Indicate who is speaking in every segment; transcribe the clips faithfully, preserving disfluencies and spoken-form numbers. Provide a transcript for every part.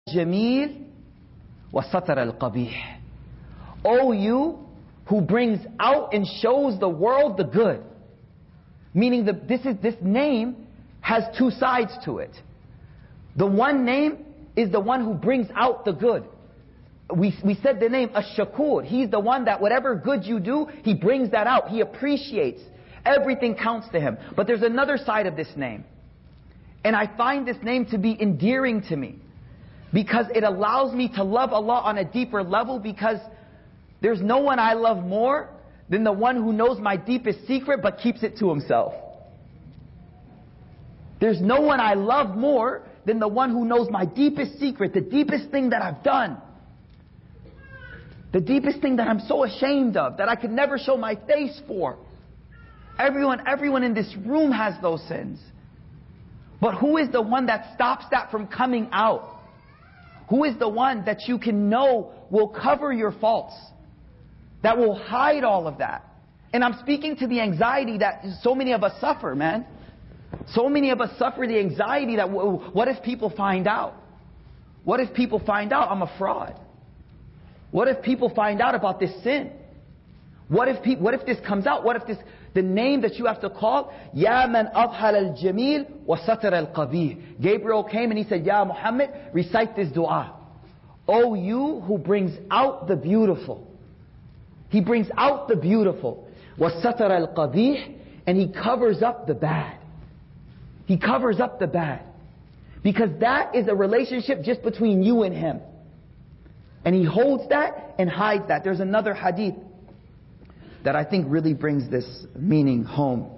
Speaker 1: الجميل وستر القبيح. O you who brings out and shows the world the good. Meaning that this is this name has two sides to it. The one name is the one who brings out the good. We, we said the name Ash-Shakur. He's the one that whatever good you do, He brings that out. He appreciates. Everything counts to Him. But there's another side of this name. And I find this name to be endearing to me. Because it allows me to love Allah on a deeper level. Because there's no one I love more than the one who knows my deepest secret but keeps it to himself. There's no one I love more than the one who knows my deepest secret, the deepest thing that I've done. The deepest thing that I'm so ashamed of, that I could never show my face for. Everyone, everyone in this room has those sins. But who is the one that stops that from coming out? Who is the one that you can know will cover your faults? That will hide all of that. And I'm speaking to the anxiety that so many of us suffer, man. So many of us suffer the anxiety that, what if people find out? What if people find out I'm a fraud? What if people find out about this sin? What if pe- what if this comes out? What if this, the name that you have to call, Ya man adhal al-jamil wa satar al-qabih. Gabriel came and he said, Ya Muhammad, recite this dua. O you who brings out the beautiful. He brings out the beautiful. Wa satar al-qabih. And He covers up the bad. He covers up the bad. Because that is a relationship just between you and Him. And He holds that and hides that. There's another hadith that I think really brings this meaning home.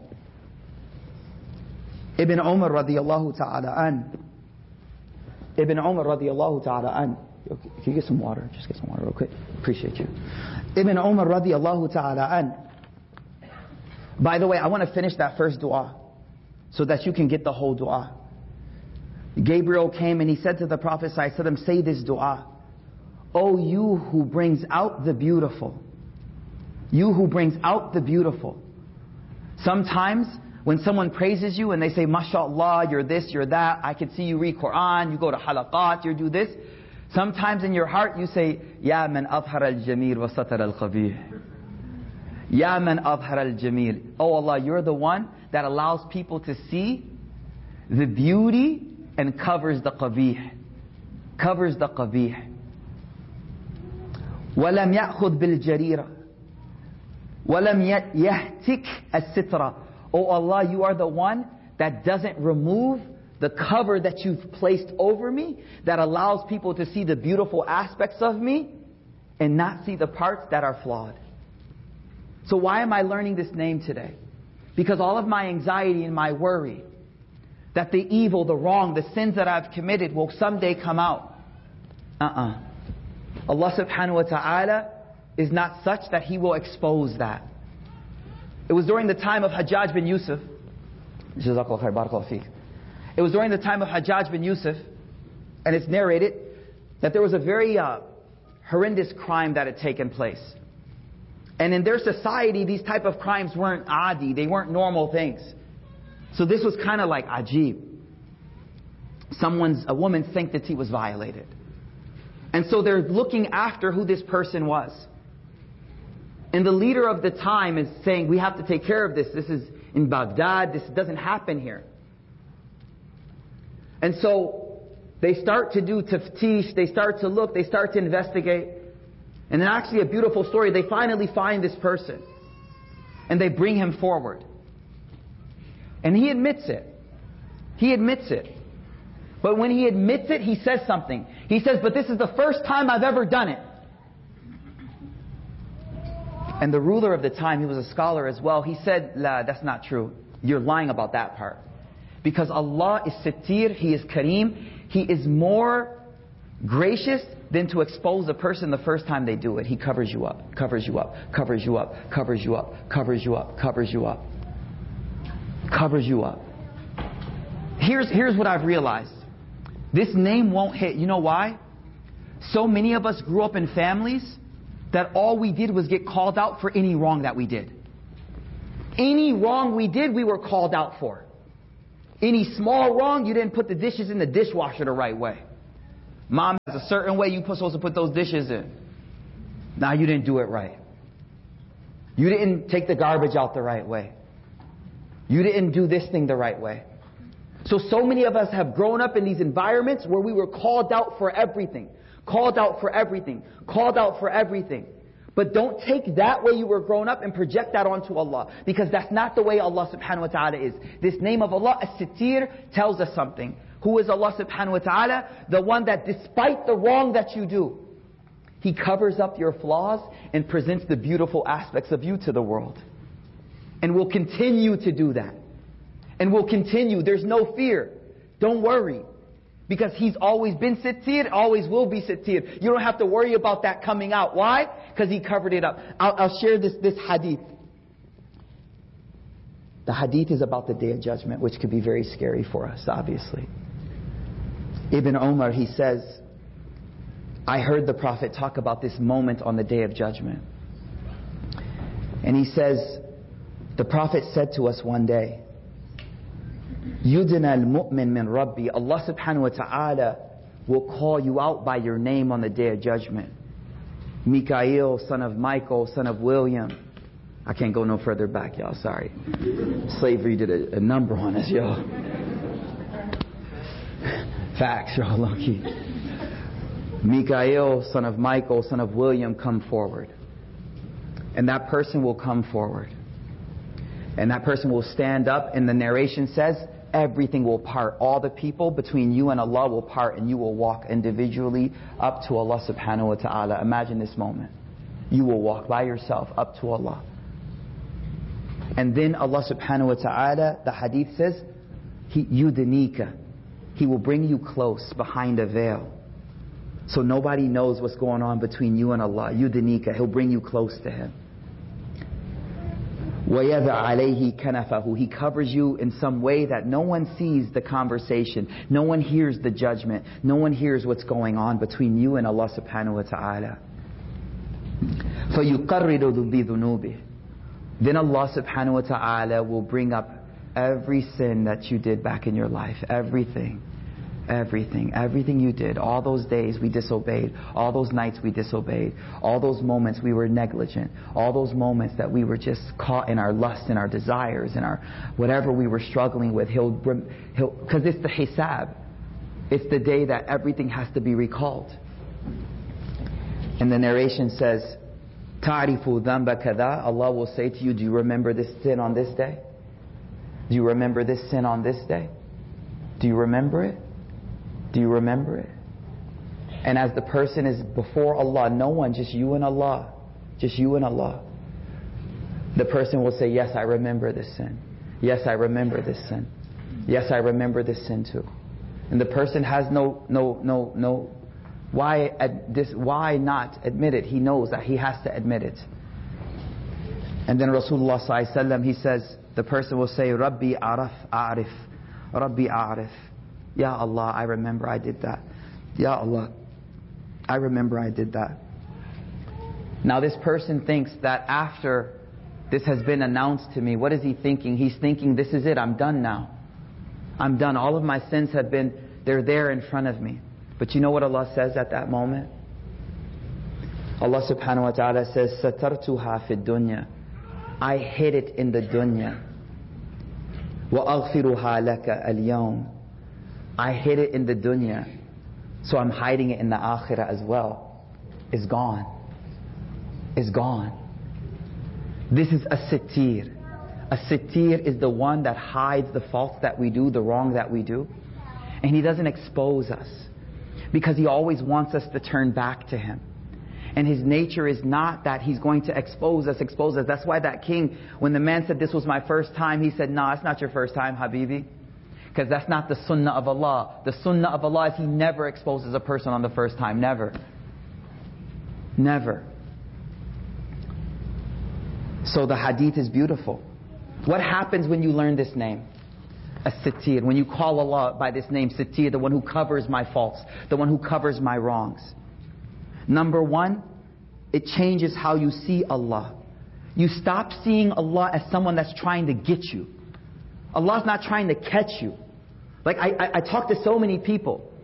Speaker 1: Ibn Umar radiyallahu ta'ala an. Ibn Umar radiyallahu ta'ala an. Can you get some water? Just get some water real quick. Appreciate you. Ibn Umar radiyallahu ta'ala an. By the way, I want to finish that first dua so that you can get the whole dua. Gabriel came and he said to the Prophet sallallahu alaihi wasallam, say this dua. O you who brings out the beautiful. You who brings out the beautiful. Sometimes when someone praises you and they say, MashaAllah, you're this, you're that, I can see you read Quran, you go to halaqat, you do this. Sometimes in your heart you say, Ya man adhar al-jamil wa satar al-qabih. Ya man adhar al-jamil. Oh Allah, you're the one that allows people to see the beauty and covers the qabih. Covers the qabih. وَلَمْ يَأْخُذْ بِالْجَرِيرَةِ وَلَمْ يَهْتِكْ السِّتْرَةِ. Oh Allah, you are the one that doesn't remove the cover that you've placed over me, that allows people to see the beautiful aspects of me and not see the parts that are flawed. So why am I learning this name today? Because all of my anxiety and my worry that the evil, the wrong, the sins that I've committed will someday come out. Uh-uh. Allah subhanahu wa ta'ala is not such that He will expose that. It was during the time of Hajjaj bin Yusuf. It was during the time of Hajjaj bin Yusuf, and it's narrated that there was a very uh, horrendous crime that had taken place. And in their society, these type of crimes weren't adi, they weren't normal things. So this was kind of like ajib. Someone's, a woman's sanctity was violated. And so they're looking after who this person was. And the leader of the time is saying, we have to take care of this. This is in Baghdad. This doesn't happen here. And so they start to do taftish. They start to look. They start to investigate. And then actually a beautiful story. They finally find this person. And they bring him forward. And he admits it. He admits it. But when he admits it, he says something. He says, but this is the first time I've ever done it. And the ruler of the time, he was a scholar as well, he said, La, that's not true. You're lying about that part. Because Allah is Sittir, He is Kareem. He is more gracious than to expose a person the first time they do it. He covers you up, covers you up, covers you up, covers you up, covers you up, covers you up, covers you up. Here's, here's what I've realized. This name won't hit. You know why? So many of us grew up in families that all we did was get called out for any wrong that we did. Any wrong we did, we were called out for. Any small wrong, you didn't put the dishes in the dishwasher the right way. Mom has a certain way you're supposed to put those dishes in. Now you didn't do it right. You didn't take the garbage out the right way. You didn't do this thing the right way. So, so many of us have grown up in these environments where we were called out for everything. Called out for everything. Called out for everything. But don't take that way you were grown up and project that onto Allah. Because that's not the way Allah subhanahu wa ta'ala is. This name of Allah, As-Sittir, tells us something. Who is Allah subhanahu wa ta'ala? The one that despite the wrong that you do, He covers up your flaws and presents the beautiful aspects of you to the world. And will continue to do that. And will continue. There's no fear. Don't worry. Because He's always been Sittir, always will be Sittir. You don't have to worry about that coming out. Why? Because He covered it up. I'll, I'll share this, this hadith. The hadith is about the Day of Judgment, which could be very scary for us, obviously. Ibn Umar, he says, I heard the Prophet talk about this moment on the Day of Judgment. And he says, the Prophet said to us one day, Yudna al-mu'min min Rabbi. Allah subhanahu wa ta'ala will call you out by your name on the Day of Judgment. Mikael, son of Michael, son of William. I can't go no further back, y'all, sorry. Slavery did a, a number on us, y'all. Facts, y'all, lucky. Mikael, son of Michael, son of William, come forward. And that person will come forward. And that person will stand up, and the narration says, everything will part. All the people between you and Allah will part, and you will walk individually up to Allah subhanahu wa ta'ala. Imagine this moment. You will walk by yourself up to Allah. And then Allah subhanahu wa ta'ala, the hadith says, He yudanika. He will bring you close behind a veil. So nobody knows what's going on between you and Allah. Yudanika. He'll bring you close to Him. وَيَذَعْ عَلَيْهِ كَنَفَهُ. He covers you in some way that no one sees the conversation. No one hears the judgment. No one hears what's going on between you and Allah subhanahu wa ta'ala. فَيُقَرِّدُ بِذُنُوبِهِ. Then Allah subhanahu wa ta'ala will bring up every sin that you did back in your life. Everything. Everything, everything you did, all those days we disobeyed, all those nights we disobeyed, all those moments we were negligent, all those moments that we were just caught in our lust and our desires and our whatever we were struggling with. He'll, he'll, because it's the hisab, it's the day that everything has to be recalled. And the narration says, "Ta'rifu dhanba kada." Allah will say to you, "Do you remember this sin on this day? Do you remember this sin on this day? Do you remember it? Do you remember it?" And as the person is before Allah, no one, just you and Allah, just you and Allah, the person will say, "Yes, I remember this sin. Yes, I remember this sin. Yes, I remember this sin too." And the person has no, no, no, no. Why ad, this? Why not admit it? He knows that he has to admit it. And then Rasulullah sallallahu alaihi wasallam, he says, the person will say, "Rabbi araf a'rif, Rabbi a'rif." Ya Allah, I remember I did that. Ya Allah, I remember I did that. Now this person thinks that after this has been announced to me, what is he thinking? He's thinking, this is it, I'm done now. I'm done. All of my sins have been, they're there in front of me. But you know what Allah says at that moment? Allah subhanahu wa ta'ala says, "Satartuha fi dunya." I hid it in the dunya. وَأَغْفِرُهَا لَكَ الْيَوْمِ. I hid it in the dunya, so I'm hiding it in the akhirah as well. It's gone. It's gone. This is a sittir. A sittir is the one that hides the faults that we do, the wrong that we do. And He doesn't expose us, because He always wants us to turn back to Him. And His nature is not that He's going to expose us, expose us. That's why that king, when the man said, "This was my first time," he said, "No, it's not your first time, Habibi." Because that's not the sunnah of Allah. The sunnah of Allah is He never exposes a person on the first time. Never. Never. So the hadith is beautiful. What happens when you learn this name? As-Sittir. When you call Allah by this name, Sittir, the one who covers my faults, the one who covers my wrongs. Number one, it changes how you see Allah. You stop seeing Allah as someone that's trying to get you. Allah's not trying to catch you. Like I, I, I talk to so many people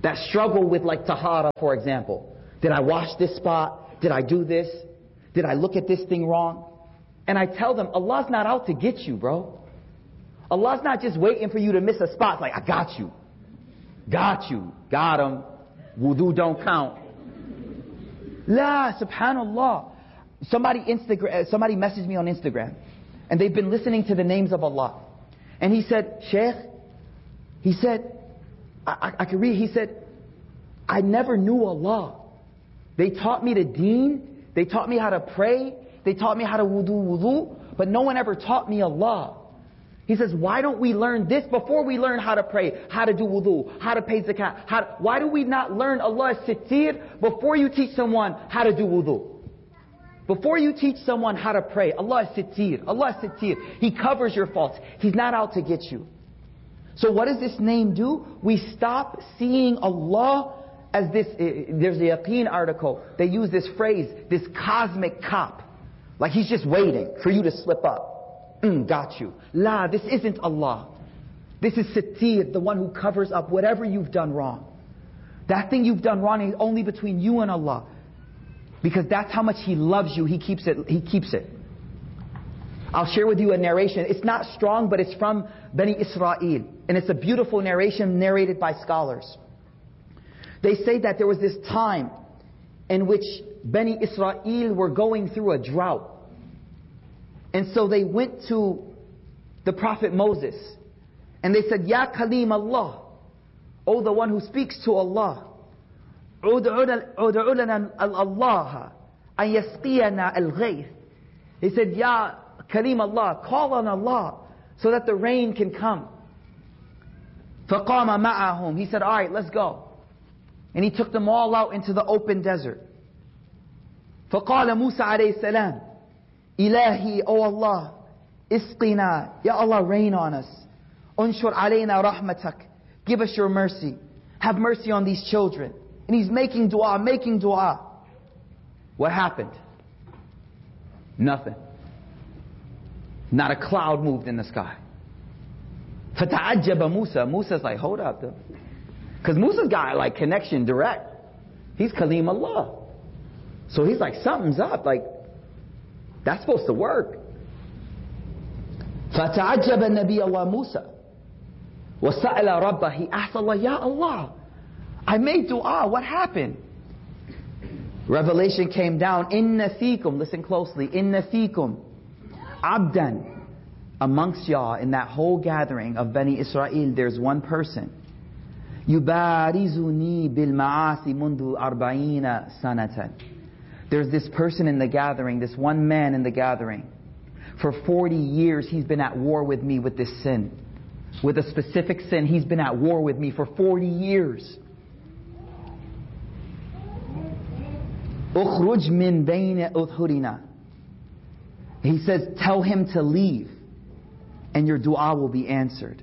Speaker 1: that struggle with like tahara, for example. Did I wash this spot? Did I do this? Did I look at this thing wrong? And I tell them, Allah's not out to get you, bro. Allah's not just waiting for you to miss a spot. Like, I got you. Got you. Got him. Wudu don't count. La, subhanallah. Somebody Instagram, somebody messaged me on Instagram. And they've been listening to the names of Allah. And he said, Sheikh, he said, I, I, I can read, he said, I never knew Allah. They taught me the deen. They taught me how to pray. They taught me how to wudu wudu. But no one ever taught me Allah. He says, why don't we learn this before we learn how to pray, how to do wudu, how to pay zakat? How to, why do we not learn Allah's sittir before you teach someone how to do wudu? Before you teach someone how to pray, Allah is sittir. Allah is sittir. He covers your faults. He's not out to get you. So what does this name do? We stop seeing Allah as this, uh, there's a Yaqeen article. They use this phrase, this cosmic cop. Like he's just waiting for you to slip up. Mm, got you. La, this isn't Allah. This is Sittir, the one who covers up whatever you've done wrong. That thing you've done wrong is only between you and Allah. Because that's how much He loves you. He keeps it. He keeps it. I'll share with you a narration. It's not strong, but it's from Bani Israel. And it's a beautiful narration narrated by scholars. They say that there was this time in which Bani Israel were going through a drought. And so they went to the Prophet Moses. And they said, Ya Kalim Allah, O the one who speaks to Allah, Ud'u lana Allah an yasqiyana al-ghayth. He said, Ya Kalim Allah, call on Allah so that the rain can come. فَقَامَ مَعَهُمْ. He said, alright, let's go. And he took them all out into the open desert. فَقَالَ مُوسَى عَلَيْهِ السَّلَامِ Ilahi, O Allah, isqina, Ya Allah, rain on us. Unshur alayna rahmatak, give us your mercy. Have mercy on these children. And he's making dua, making dua. What happened? Nothing. Not a cloud moved in the sky. فَتَعَجَّبَ Musa. Musa's like, hold up though. Because Musa's got like connection direct. He's Kalim Allah. So he's like, something's up. Like, that's supposed to work. فَتَعَجَّبَ النَّبِيَ اللَّهِ Musa. وَسَأَلَ رَبَّهِ. He asked Allah, Ya Allah, I made dua, what happened? Revelation came down, إِنَّ فِيكُمْ, listen closely, إِنَّ فِيكُمْ عَبْدًا, amongst y'all in that whole gathering of Bani Israel, there's one person. يُبَارِزُنِي بِالْمَعَاصِ مُنْذُ أَرْبَعِينَ سَنَةً. There's this person in the gathering, this one man in the gathering. For forty years he's been at war with me with this sin. With a specific sin, he's been at war with me for forty years. أخرج من بين أظهرنا. He says, tell him to leave and your dua will be answered.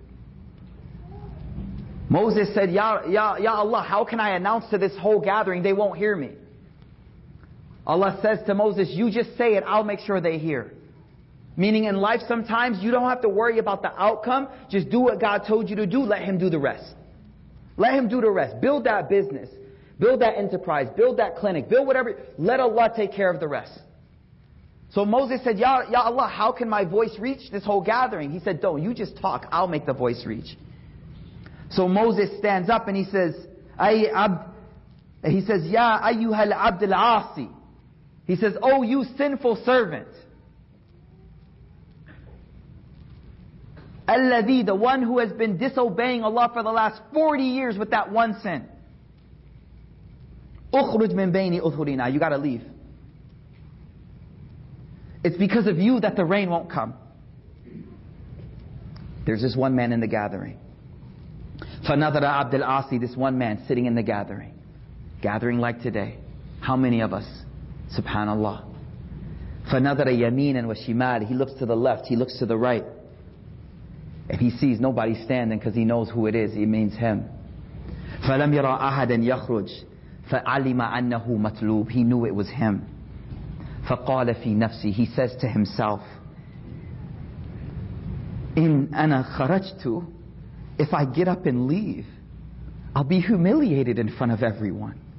Speaker 1: Moses said, Ya, Ya, Ya Allah, how can I announce to this whole gathering? They won't hear me. Allah says to Moses, you just say it, I'll make sure they hear. Meaning in life sometimes you don't have to worry about the outcome. Just do what God told you to do. Let Him do the rest. Let Him do the rest. Build that business. Build that enterprise. Build that clinic. Build whatever. Let Allah take care of the rest. So Moses said, Ya, Ya Allah, how can my voice reach this whole gathering? He said, don't. You just talk. I'll make the voice reach. So Moses stands up and he says, Ay abd, he says, Ya ayyuhal abd al-asi. He says, oh you sinful servant. Alladhi, the one who has been disobeying Allah for the last forty years with that one sin. Ukhruj min bayni udhurina. You gotta leave. It's because of you that the rain won't come. There's this one man in the gathering. فَنَظَرَ عَبْدُ الْعَاصِ. This one man sitting in the gathering. Gathering like today. How many of us? Subhanallah. فَنَظَرَ يَمِينًا وَشِمَالًا. He looks to the left. He looks to the right. If he sees nobody standing because he knows who it is, it means him. فَلَمْ يَرَى أَحَدًا يَخْرُجْ فَعَلِمَ أَنَّهُ مَطْلُوبٌ. He knew it was him. فَقَالَ فِي نَفْسِهِ. He says to himself, إِنْ أَنَا خَرَجْتُ. If I get up and leave, I'll be humiliated in front of everyone.